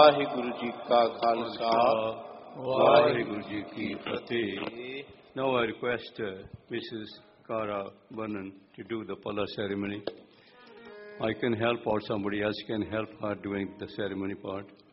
वाहिगुरु जी का खालसा वाहिगुरु जी की फतेह. Now I request Mrs. Kara Banan to do the Pala ceremony. I can help or somebody else can help her doing the ceremony part.